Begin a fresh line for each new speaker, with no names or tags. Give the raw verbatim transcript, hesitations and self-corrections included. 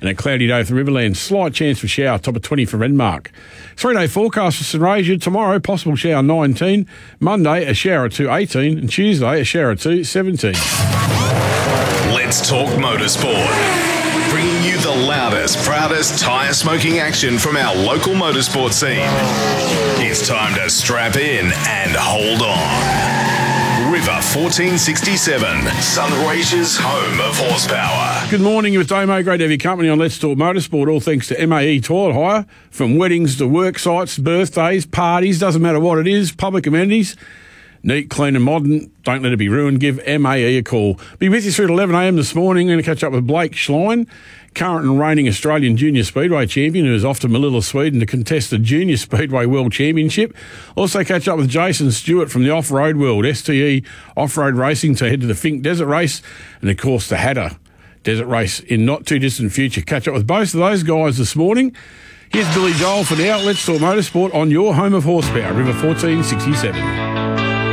and a cloudy day for the Riverlands. Slight chance for shower, top of twenty for Renmark. Three-day forecast for St Razia. Tomorrow, possible shower nineteen. Monday, a shower to eighteen. And Tuesday, a shower to seventeen.
Let's talk motorsport. Bringing you the loudest, proudest tyre smoking action from our local motorsport scene. It's time to strap in and hold on. River fourteen sixty-seven, Sunraysia's home of horsepower.
Good morning with Damo. Great to have your company on Let's Talk Motorsport. All thanks to M A E Toilet Hire. From weddings to work sites, birthdays, parties, doesn't matter what it is, public amenities. Neat, clean and modern. Don't let it be ruined. Give M A E a call. Be with you through at eleven a m this morning. I'm going to catch up with Blake Schlein, current and reigning Australian Junior Speedway champion, who is off to Manila, Sweden to contest the Junior Speedway World Championship. Also catch up with Jason Stewart from the Off-Road World, S T E Off-Road Racing, to head to the Fink Desert Race and, of course, the Hatter Desert Race in not too distant future. Catch up with both of those guys this morning. Here's Billy Joel for now. Let's Talk Motorsport on your home of horsepower, River fourteen sixty-seven.